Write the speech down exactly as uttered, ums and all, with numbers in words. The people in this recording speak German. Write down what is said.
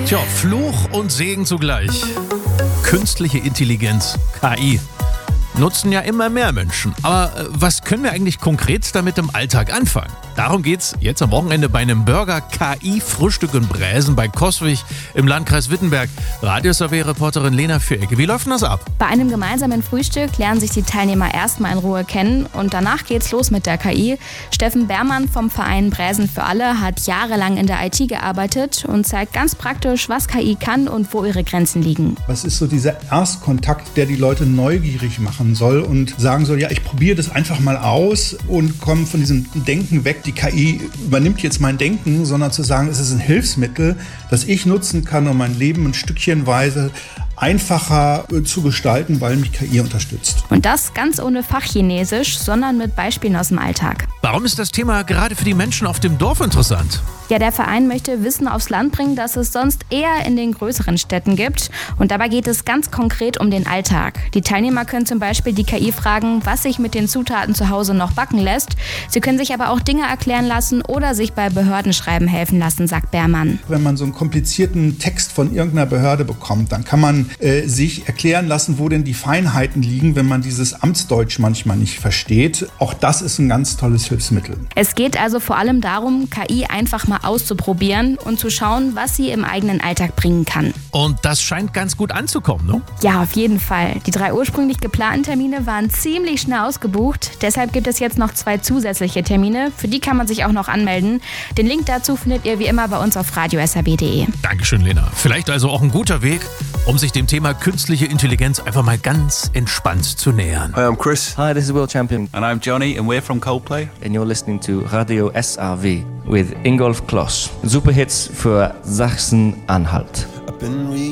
Tja, Fluch und Segen zugleich. Künstliche Intelligenz, K I, nutzen ja immer mehr Menschen. Aber äh, was können wir eigentlich konkret damit im Alltag anfangen? Darum geht's jetzt am Wochenende bei einem Burger-K I-Frühstück in Bräsen bei Coswig im Landkreis Wittenberg. Radio-S R W-Reporterin Lena Vierecke. Wie läuft denn das ab? Bei einem gemeinsamen Frühstück lernen sich die Teilnehmer erstmal in Ruhe kennen und danach geht's los mit der K I. Steffen Beermann vom Verein Bräsen für alle hat jahrelang in der I T gearbeitet und zeigt ganz praktisch, was K I kann und wo ihre Grenzen liegen. Was ist so dieser Erstkontakt, der die Leute neugierig machen soll und sagen soll, ja, ich probiere das einfach mal aus und komme von diesem Denken weg. Die K I übernimmt jetzt mein Denken, sondern zu sagen, es ist ein Hilfsmittel, das ich nutzen kann, um mein Leben ein Stückchenweise einfacher zu gestalten, weil mich K I unterstützt. Und das ganz ohne Fachchinesisch, sondern mit Beispielen aus dem Alltag. Warum ist das Thema gerade für die Menschen auf dem Dorf interessant? Ja, der Verein möchte Wissen aufs Land bringen, das es sonst eher in den größeren Städten gibt. Und dabei geht es ganz konkret um den Alltag. Die Teilnehmer können zum Beispiel die K I fragen, was sich mit den Zutaten zu Hause noch backen lässt. Sie können sich aber auch Dinge erklären lassen oder sich bei Behördenschreiben helfen lassen, sagt Beermann. Wenn man so einen komplizierten Text von irgendeiner Behörde bekommt, dann kann man äh, sich erklären lassen, wo denn die Feinheiten liegen, wenn man dieses Amtsdeutsch manchmal nicht versteht. Auch das ist ein ganz tolles Hilfsmittel. Es geht also vor allem darum, K I einfach mal auszuprobieren und zu schauen, was sie im eigenen Alltag bringen kann. Und das scheint ganz gut anzukommen, ne? Ja, auf jeden Fall. Die drei ursprünglich geplanten Termine waren ziemlich schnell ausgebucht. Deshalb gibt es jetzt noch zwei zusätzliche Termine. Für die kann man sich auch noch anmelden. Den Link dazu findet ihr wie immer bei uns auf radio s r w punkt d e. Dankeschön, Lena. Vielleicht also auch ein guter Weg, um sich dem Thema künstliche Intelligenz einfach mal ganz entspannt zu nähern. Hi, I'm Chris. Hi, this is World Champion. And I'm Johnny, and we're from Coldplay. And you're listening to Radio S R W with Ingolf Kloss. Superhits für Sachsen-Anhalt.